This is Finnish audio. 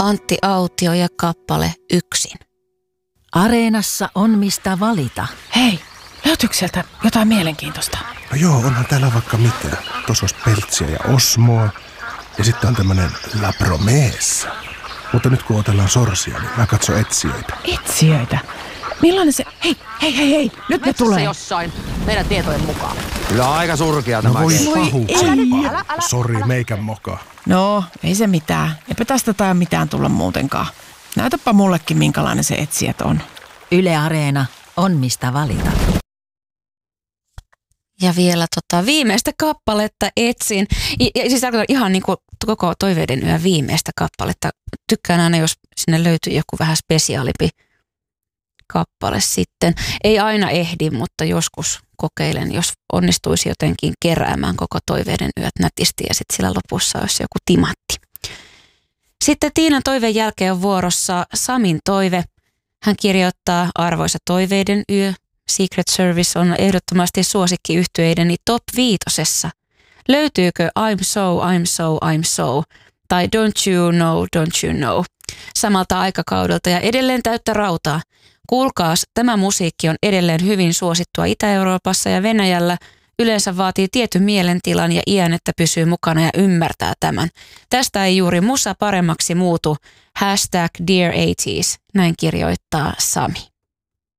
Antti Autio ja kappale Yksin. Areenassa on mistä valita. Hei, löytyykö sieltä jotain mielenkiintoista? No joo, onhan täällä vaikka mitä. Tuossa olisi Peltsiä ja Osmoa. Ja sitten on tämmönen La Promessa. Mutta nyt kun otellaan sorsia, niin mä katson etsijöitä. Etsijöitä? Millainen se... Hei, nyt ne tulee. Jossain meidän tietojen mukaan. Kyllä aika surkea tämä. No voi kenttä. pahu. Sori, meikän moka. No, ei se mitään. Eipä tästä tai mitään tulla muutenkaan. Näytäpä mullekin, minkälainen se etsijät on. Yle Areena on mistä valita. Ja vielä viimeistä kappaletta etsin. Ja siis tarkoitan ihan niin kuin koko Toiveiden yön viimeistä kappaletta. Tykkään aina, jos sinne löytyy joku vähän spesiaalimpi kappale sitten. Ei aina ehdi, mutta joskus kokeilen, jos onnistuisi jotenkin keräämään koko Toiveiden yöt nätisti ja sitten sillä lopussa olisi joku timatti. Sitten Tiinan toiveen jälkeen on vuorossa Samin toive. Hän kirjoittaa Arvoisa Toiveiden yö. Secret Service on ehdottomasti suosikkiyhtyeideni top 5. Löytyykö I'm so tai Don't you know samalta aikakaudelta ja edelleen täyttä rautaa. Kuulkaas, tämä musiikki on edelleen hyvin suosittua Itä-Euroopassa ja Venäjällä. Yleensä vaatii tietyn mielentilan ja iän, että pysyy mukana ja ymmärtää tämän. Tästä ei juuri musa paremmaksi muutu. #Dear 80s, näin kirjoittaa Sami.